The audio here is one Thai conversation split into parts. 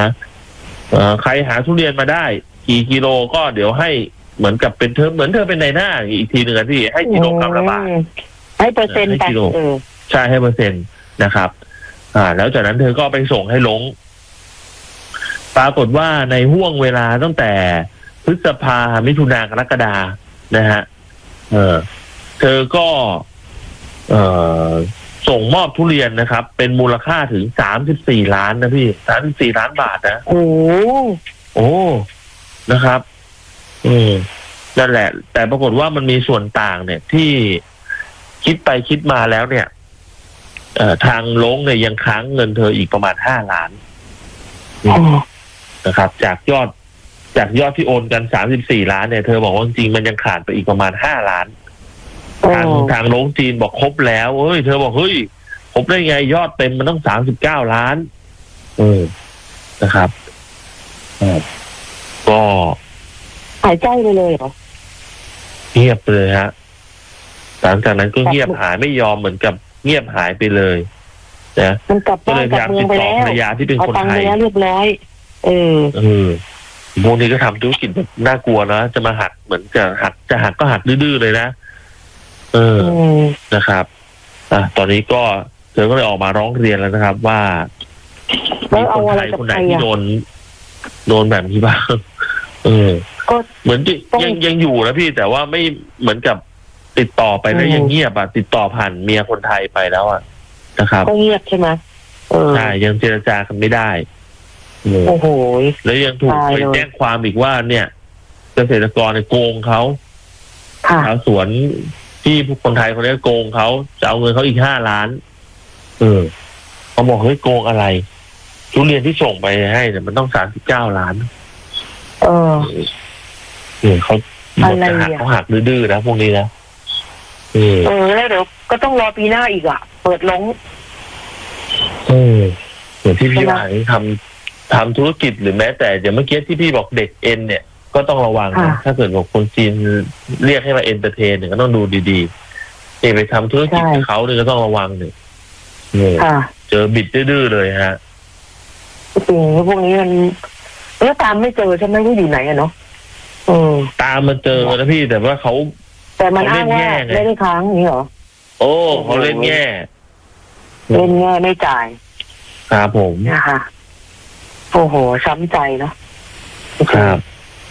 ใครหาทุเรียนมาได้กี่กิโลก็เดี๋ยวให้เหมือนกับเป็นเธอเป็นในหน้าอีกทีหนึ่งที่ให้กิโลกรัมละบาทให้เปอร์เซ็นต์ไปใช่ให้เปอร์เซ็นต์นะครับแล้วจากนั้นเธอก็ไปส่งให้ลงปรากฏว่าในห่วงเวลาตั้งแต่พฤษภามิถุนากรกฎานะฮะเธอก็ส่งมอบทุเรียนนะครับเป็นมูลค่าถึง34 ล้านนะพี่34 ล้านบาทนะโอ้นะครับนั่นแหละแต่ปรากฏว่ามันมีส่วนต่างเนี่ยที่คิดไปคิดมาแล้วเนี่ยทางลงเนี่ยยังค้างเงินเธออีกประมาณ5 ล้านนะครับจากยอดที่โอนกัน34 ล้านเนี่ยเธอบอกว่าจริงมันยังขาดไปอีกประมาณ5 ล้านทางลงจีนบอกครบแล้วเธอบอกเฮ้ยครบได้ไงยอดเต็มมันต้อง39 ล้านนะครับก็หายใจไปเลยเหรอเงียบเลยฮะหลังจากนั้นก็เงียบหายไม่ยอมเหมือนกับเงียบหายไปเลยนะก็เลยพยายามติดต่อภรรยาที่เป็นคนไทยเรียบร้อยพวกนี้ก็ทำธุรกิจแบบน่ากลัวนะจะมาหักเหมือนจะหักก็หักดื้อๆเลยนะนะครับตอนนี้ก็เธอก็เลยออกมาร้องเรียนแล้วนะครับว่ามีคนไทยคนไหนที่โดนแบบนี้บ้างเหมือนยังอยู่นะพี่แต่ว่าไม่เหมือนกับติดต่อไปแล้วยังเงียบติดต่อผ่านเมียคนไทยไปแล้วนะครับก็เงียบใช่ไหมใช่ยังเจรจากันไม่ได้โอ้โหแล้วยังถูกไปแจ้งความอีกว่าเนี่ยเกษตรกรโกงเขาชาวสวนที่คนไทยคนนี้โกงเขาจะเอาเงินเขาอีก5 ล้านเขาบอกเฮ้ยโกงอะไรทุเรียนที่ส่งไปให้เนี่ยมันต้อง39 ล้านเขาหักดื้อๆนะพวกนี้นะแล้วเดี๋ยวก็ต้องรอปีหน้าอีกเปิดลงเหมือนที่พี่ว่าทำธุรกิจหรือแม้แต่อย่างเมื่อกี้ที่พี่บอกเด็กเอ็นเนี่ยก็ต้องระวังนะถ้าเกิดบอกคนจีนเรียกให้มาเอนเตอร์เทนเนี่ยก็ต้องดูดีๆไปทำธุรกิจกับเขาเนี่ยก็ต้องระวังเนี่ยเจอบิดดื้อเลยฮะจริงพวกนี้มันแล้วตามไม่เจอใช่ไหมว่าอยู่ไหนเนาะตามมาเจอนะพี่แต่ว่าแต่มันอ้างว่าไม่ได้ค้างนี่หรอเขาเล่นแง่ไม่จ่ายครับผมนะคะโอ้โหช้ำใจเนาะครับ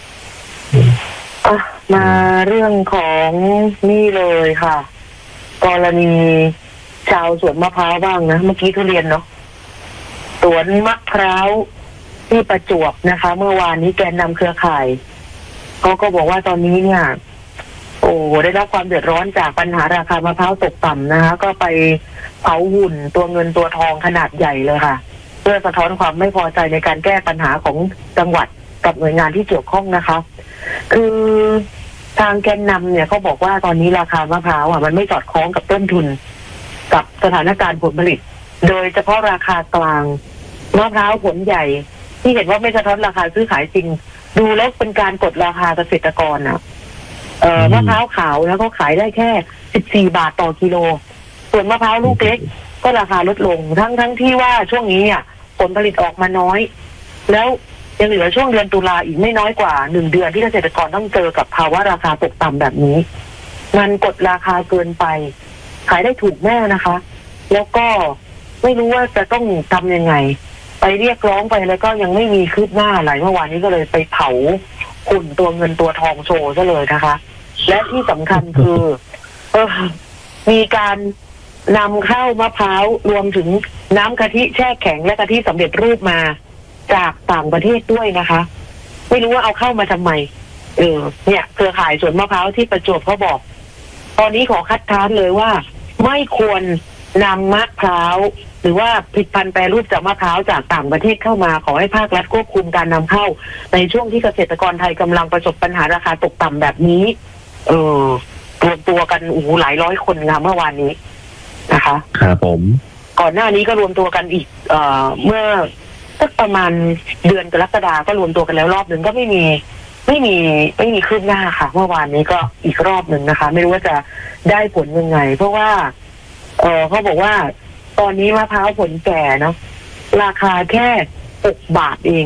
มาเรื่องของนี่เลยค่ะกรณีชาวสวนมะพร้าวบ้างนะเมื่อกี้ทุเรียนเนาะสวนมะพร้าวที่ประจวบนะคะเมื่อวานนี้แกนนำเครือข่ายเขาก็บอกว่าตอนนี้เนี่ยได้รับความเดือดร้อนจากปัญหาราคามะพร้าวตกต่ำนะคะก็ไปเผาหุ่นตัวเงินตัวทองขนาดใหญ่เลยค่ะเพื่อสะท้อนความไม่พอใจในการแก้ปัญหาของจังหวัดกับหน่วยงานที่เกี่ยวข้องนะคะคือทางแกนนำเนี่ยเขาบอกว่าตอนนี้ราคามะพร้าวมันไม่สอดคล้องกับต้นทุนกับสถานการณ์ผลผลิตโดยเฉพาะราคากลางมะพร้าวผลใหญ่ที่เห็นว่าไม่สะท้อนราคาซื้อขายจริงดูแล้วเป็นการกดราคาเกษตรกรมะพร้าวขาวแล้วก็ขายได้แค่14 บาทต่อกิโลส่วนมะพร้าวลูกเล็กก็ราคาลดลงทั้งที่ว่าช่วงนี้ผลผลิตออกมาน้อยแล้วยังเหลือช่วงเดือนตุลาอีกไม่น้อยกว่า1 เดือนที่เกษตรกรต้องเจอกับภาวะราคาตกต่ำแบบนี้มันกดราคาเกินไปขายได้ถูกแน่นะคะแล้วก็ไม่รู้ว่าจะต้องทำยังไงไปเรียกร้องไปแล้วก็ยังไม่มีคืบหน้าอะไรเมื่อวานนี้ก็เลยไปเผาหุ่นตัวเงินตัวทองโชว์ซะเลยนะคะและที่สำคัญคือมีการนำเข้ามะพร้าวรวมถึงน้ำกะทิแช่แข็งและกะทิสำเร็จรูปมาจากต่างประเทศด้วยนะคะไม่รู้ว่าเอาเข้ามาทำไมเนี่ยเครือข่ายสวนมะพร้าวที่ประจวบเขาบอกตอนนี้ขอคัดค้านเลยว่าไม่ควรนำมะพร้าวหรือว่าผลิตภัณฑ์แปรรูปจากมะพร้าวจากต่างประเทศเข้ามาขอให้ภาครัฐควบคุมการนำเข้าในช่วงที่เกษตรกรไทยกำลังประสบปัญหาราคาตกต่ำแบบนี้รวมตัวกันหลายร้อยคนค่ะเมื่อวานนี้นะคะครับผมก่อนหน้านี้ก็รวมตัวกันอีกเมื่อสักประมาณเดือนกรกฎาคมก็รวมตัวกันแล้วรอบหนึ่งก็ไม่มีคืบหน้าค่ะเมื่อวานนี้ก็อีกรอบหนึ่งนะคะไม่รู้ว่าจะได้ผลยังไงเพราะว่าเขาบอกว่าตอนนี้มะพร้าวผลแก่เนาะราคาแค่6 บาทเอง